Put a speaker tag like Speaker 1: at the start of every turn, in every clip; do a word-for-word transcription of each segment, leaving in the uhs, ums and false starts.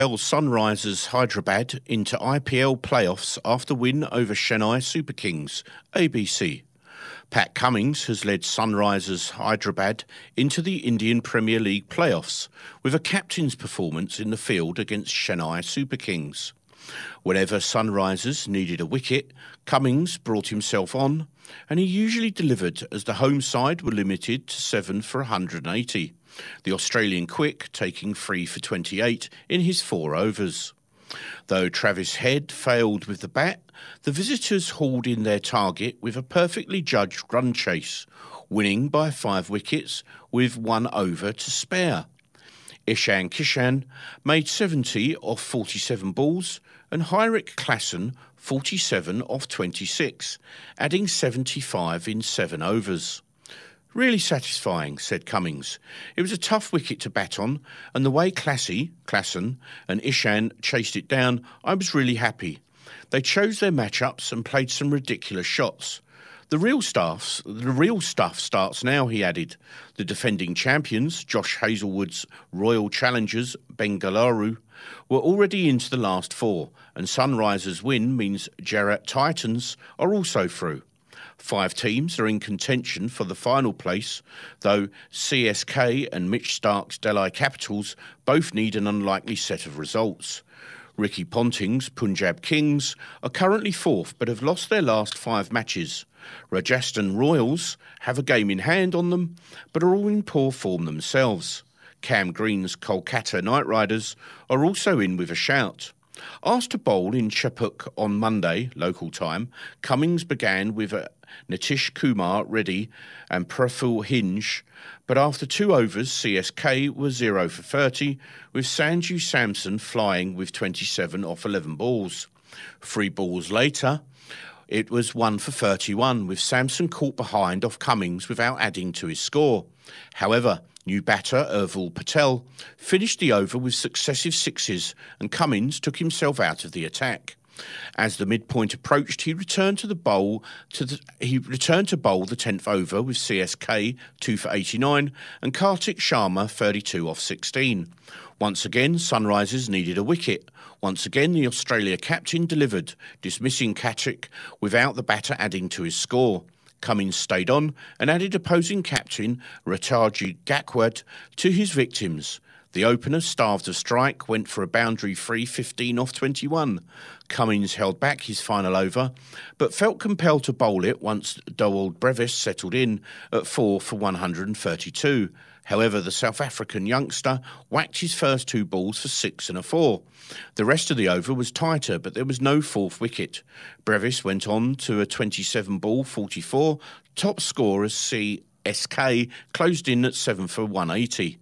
Speaker 1: Sunrisers Hyderabad into I P L playoffs after win over Chennai Super Kings, A B C. Pat Cummins has led Sunrisers Hyderabad into the Indian Premier League playoffs with a captain's performance in the field against Chennai Super Kings. Whenever Sunrisers needed a wicket, Cummins brought himself on, and he usually delivered as the home side were limited to seven for one hundred eighty. The Australian quick taking three for twenty-eight in his four overs. Though Travis Head failed with the bat, the visitors hauled in their target with a perfectly judged run chase, winning by five wickets with one over to spare. Ishan Kishan made seventy off forty-seven balls and Hyrik Klassen forty-seven off twenty-six, adding seventy-five in seven overs. "Really satisfying," said Cummins. "It was a tough wicket to bat on, and the way Classy, Klassen and Ishan chased it down, I was really happy. They chose their matchups and played some ridiculous shots. The real stuff, the real stuff starts now," he added. The defending champions, Josh Hazlewood's Royal Challengers, Bengaluru, were already into the last four, and Sunrisers' win means Jarrett Titans are also through. Five teams are in contention for the final place, though C S K and Mitch Stark's Delhi Capitals both need an unlikely set of results. Ricky Ponting's Punjab Kings are currently fourth but have lost their last five matches. Rajasthan Royals have a game in hand on them but are all in poor form themselves. Cam Green's Kolkata Knight Riders are also in with a shout. Asked to bowl in Chepuk on Monday, local time, Cummins began with a Nitish Kumar Reddy and Praful Hinge, but after two overs, C S K was zero for thirty, with Sanju Samson flying with twenty-seven off eleven balls. Three balls later, it was one for thirty-one, with Samson caught behind off Cummins without adding to his score. However, new batter Urval Patel finished the over with successive sixes and Cummins took himself out of the attack. As the midpoint approached, he returned to the bowl to the, he returned to bowl the tenth over with C S K two for eighty-nine and Kartik Sharma thirty-two off sixteen. Once again, Sunrisers needed a wicket. Once again, the Australia captain delivered, dismissing Kartik without the batter adding to his score. Cummins stayed on and added opposing captain Rataji Gakwad to his victims. The opener, starved of strike, went for a boundary-free fifteen off twenty-one. Cummins held back his final over, but felt compelled to bowl it once Dowald Brevis settled in at four for one hundred thirty-two. However, the South African youngster whacked his first two balls for six and a four. The rest of the over was tighter, but there was no fourth wicket. Brevis went on to a twenty-seven ball forty-four. Top score as C S K closed in at seven for one eighty.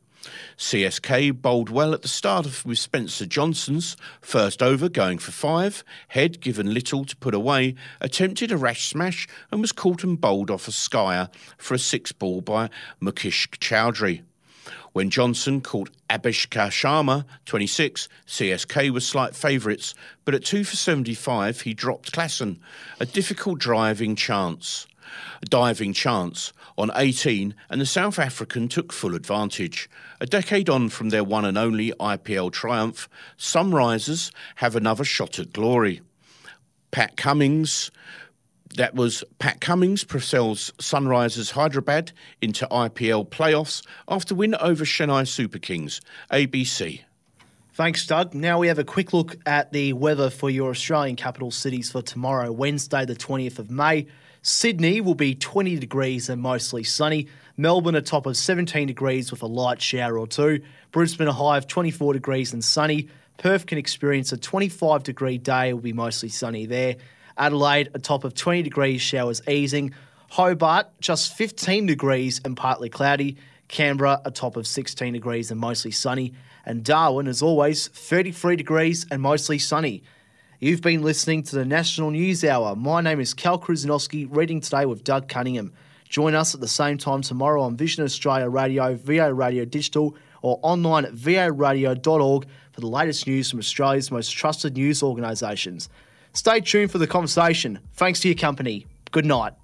Speaker 1: C S K bowled well at the start of, with Spencer Johnson's first over going for five. Head, given little to put away, attempted a rash smash and was caught and bowled off a skyer for a six ball by Mukesh Chowdhury. When Johnson caught Abhishek Sharma, twenty-six, C S K was slight favourites, but at two for seventy-five he dropped Klassen, a difficult driving chance. A diving chance on eighteen, and the South African took full advantage. A decade on from their one and only I P L triumph, Sunrisers have another shot at glory. Pat Cummins, that was Pat Cummins propels Sunrisers Hyderabad into I P L playoffs after win over Chennai Super Kings, A B C.
Speaker 2: Thanks, Doug. Now we have a quick look at the weather for your Australian capital cities for tomorrow, Wednesday the twentieth of May. Sydney will be twenty degrees and mostly sunny. Melbourne a top of seventeen degrees with a light shower or two. Brisbane a high of twenty-four degrees and sunny. Perth can experience a twenty-five degree day. It will be mostly sunny there. Adelaide a top of twenty degrees, showers easing. Hobart just fifteen degrees and partly cloudy. Canberra a top of sixteen degrees and mostly sunny. And Darwin, as always, thirty-three degrees and mostly sunny. You've been listening to the National News Hour. My name is Cal Kruzanowski, reading today with Doug Cunningham. Join us at the same time tomorrow on Vision Australia Radio, V O Radio Digital, or online at v o radio dot org for the latest news from Australia's most trusted news organisations. Stay tuned for the conversation. Thanks for your company. Good night.